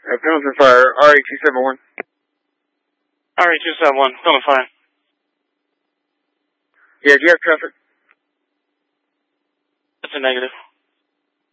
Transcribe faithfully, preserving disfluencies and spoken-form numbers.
Uh, Pendleton Fire, R A two seven one. R A two seven one, Pendleton Fire. Yeah, do you have traffic? That's a negative.